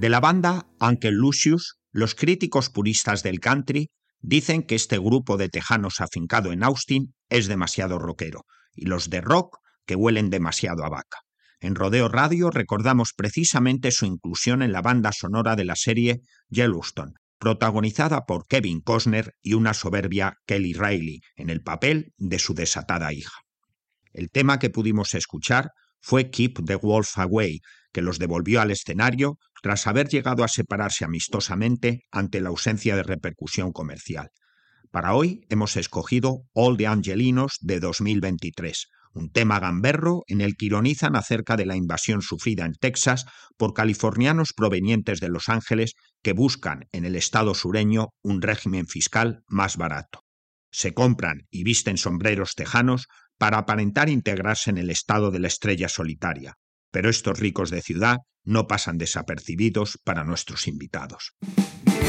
De la banda Uncle Lucius, los críticos puristas del country dicen que este grupo de tejanos afincado en Austin es demasiado rockero, y los de rock que huelen demasiado a vaca. En Rodeo Radio recordamos precisamente su inclusión en la banda sonora de la serie Yellowstone, protagonizada por Kevin Costner y una soberbia Kelly Reilly, en el papel de su desatada hija. El tema que pudimos escuchar fue Keep the Wolf Away, que los devolvió al escenario tras haber llegado a separarse amistosamente ante la ausencia de repercusión comercial. Para hoy hemos escogido All the Angelinos de 2023, un tema gamberro en el que ironizan acerca de la invasión sufrida en Texas por californianos provenientes de Los Ángeles que buscan en el estado sureño un régimen fiscal más barato. Se compran y visten sombreros tejanos para aparentar integrarse en el estado de la estrella solitaria, pero estos ricos de ciudad no pasan desapercibidos para nuestros invitados.